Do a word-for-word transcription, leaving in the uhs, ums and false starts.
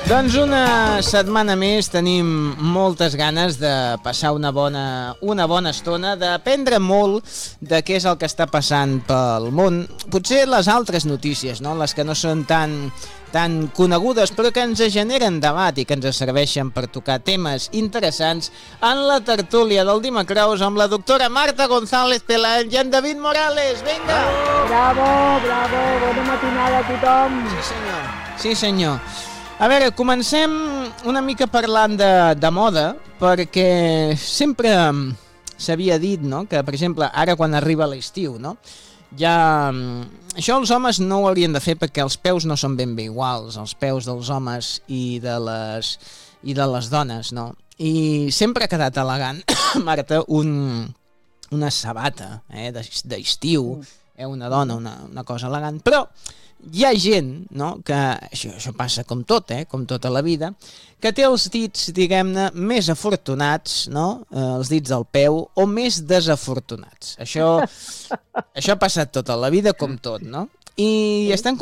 Doncs una setmana més tenim moltes ganes de passar una bona, una bona estona, d'aprendre molt de què és el que està passant pel món. Potser les altres notícies, no? Les que no són tan, tan conegudes, però que ens generen debat i que ens serveixen per tocar temes interessants en la tertúlia del Dimecraus amb la doctora Marta González Peláez i en David Morales. Vinga! Bravo, bravo, bona matinada a tothom. Sí, senyor. Sí, senyor. A veure, comencem una mica parlant de, de moda, perquè sempre s'havia dit, no?, que, per exemple, ara quan arriba l'estiu, no?, ja... Això els homes no ho haurien de fer perquè els peus no són ben bé iguals, els peus dels homes i de les, i de les dones, no? I sempre ha quedat elegant, Marta, un, una sabata eh, d'estiu, eh, una dona, una, una cosa elegant, però... Hi ha gent, no?, que això, això passa com tot, eh, com tota la vida, que té els dits, diguem-ne, més afortunats, no?, eh, els dits del peu, o més desafortunats. Això, això ha passat tota la vida com tot, no? I estan